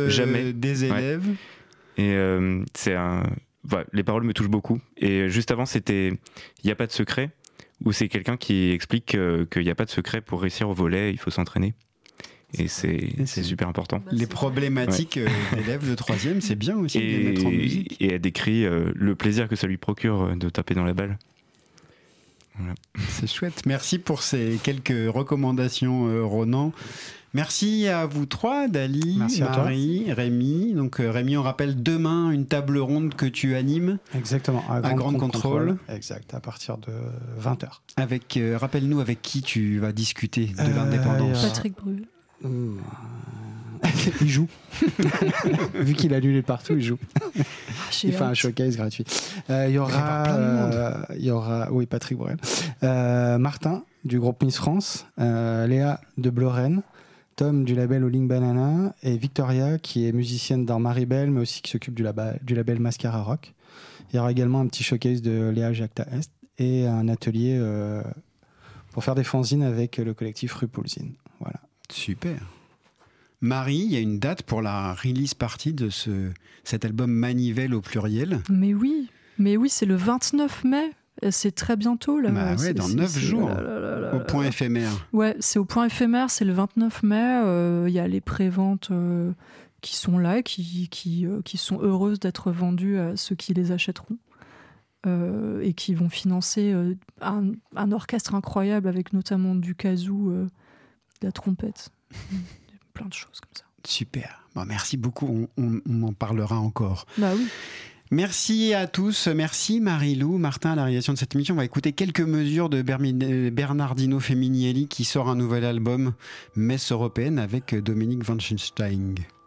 jamais des élèves. Ouais. Et voilà, les paroles me touchent beaucoup. Et juste avant, c'était Il n'y a pas de secret, où c'est quelqu'un qui explique qu'il n'y a pas de secret pour réussir au volley, il faut s'entraîner. Et c'est super important. Les problématiques d'élèves de 3e, c'est bien aussi de les mettre en musique. Et elle décrit le plaisir que ça lui procure de taper dans la balle. Voilà. C'est chouette. Merci pour ces quelques recommandations, Ronan. Merci à vous trois, Dali, Merci Marie, Rémi. Donc Rémi, on rappelle demain une table ronde que tu animes. Exactement, à Grand Contrôle. Exact, à partir de 20h. Avec, rappelle-nous avec qui tu vas discuter de l'indépendance. Patrick Bruel. Il joue. Vu qu'il a lu partout, il joue. Il fait un showcase gratuit. Il y aura oui, Patrick Bruel. Martin du groupe Miss France, Léa de Bloren, Tom du label Oling Banana et Victoria qui est musicienne dans Maribel mais aussi qui s'occupe du label Mascara Rock. Il y aura également un petit showcase de Léa Jacta Est et un atelier pour faire des fanzines avec le collectif Rue Poulzine. Voilà. Super. Marie, il y a une date pour la release party de cet album Manivelle au pluriel. Mais oui, c'est le 29 mai. C'est très bientôt. Là. Bah ouais, dans 9 jours, au point éphémère. Ouais, c'est au point éphémère, c'est le 29 mai. Il y a les préventes qui sont là, qui sont heureuses d'être vendues à ceux qui les achèteront. Et qui vont financer un orchestre incroyable avec notamment du kazoo, de la trompette. Plein de choses comme ça. Super. Bon, merci beaucoup. On en parlera encore. Bah oui. Merci à tous. Merci Marie-Lou, Martin à la réalisation de cette émission. On va écouter quelques mesures de Bernardino Feminielli qui sort un nouvel album Messe européenne avec Dominique Wanchenstein.